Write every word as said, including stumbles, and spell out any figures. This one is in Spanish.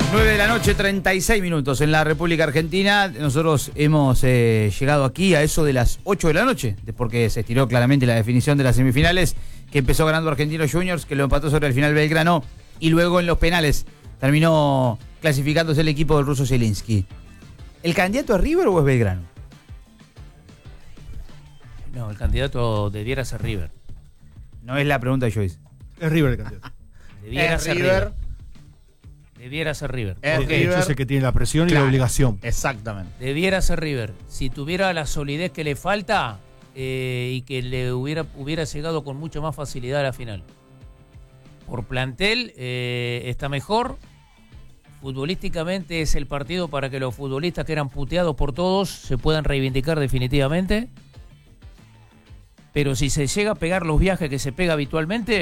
nueve de la noche, treinta y seis minutos en la República Argentina. Nosotros hemos eh, llegado aquí a eso de las ocho de la noche, porque se estiró claramente la definición de las semifinales, que empezó ganando Argentinos Juniors, que lo empató sobre el final Belgrano, y luego en los penales terminó clasificándose el equipo del ruso Zielinski. ¿El candidato es River o es Belgrano? No, el candidato debiera ser River. No es la pregunta de Joyce. Es River el candidato. Debiera Es ser River. River. Debiera ser River. Es Porque de hecho River. es el que tiene la presión Claro. y la obligación. Exactamente. Debiera ser River. Si tuviera la solidez que le falta eh, y que le hubiera, hubiera llegado con mucha más facilidad a la final. Por plantel eh, está mejor. Futbolísticamente es el partido para que los futbolistas que eran puteados por todos se puedan reivindicar definitivamente. Pero si se llega a pegar los viajes que se pega habitualmente,